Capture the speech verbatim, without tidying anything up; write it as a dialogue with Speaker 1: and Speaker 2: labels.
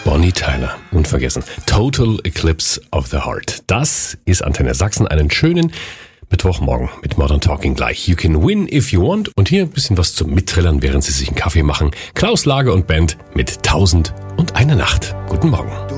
Speaker 1: Bonnie Tyler, unvergessen. Total Eclipse of the Heart. Das ist Antenne Sachsen. Einen schönen Mittwochmorgen mit Modern Talking gleich. You can win if you want. Und hier ein bisschen was zum Mittrillern, während Sie sich einen Kaffee machen. Klaus Lage und Band mit Tausend und eine Nacht. Guten Morgen.